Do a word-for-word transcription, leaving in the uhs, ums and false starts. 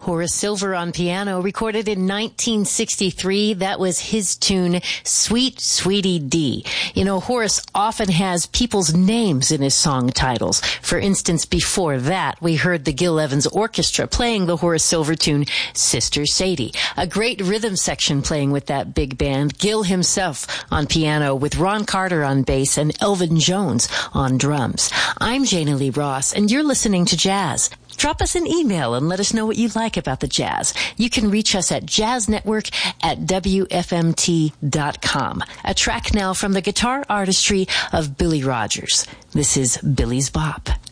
Horace Silver on piano, recorded in nineteen sixty-three. That was his tune, Sweet Sweetie D. You know, Horace often has people's names in his song titles. For instance, before that, we heard the Gil Evans Orchestra playing the Horace Silver tune, Sister Sadie. A great rhythm section playing with that big band. Gil himself on piano with Ron Carter on bass and Elvin Jones on drums. I'm Jana Lee Ross, and you're listening to Jazz. Drop us an email and let us know what you like about the jazz. You can reach us at jazznetwork at W F M T dot com. A track now from the guitar artistry of Billy Rogers. This is Billy's Bop.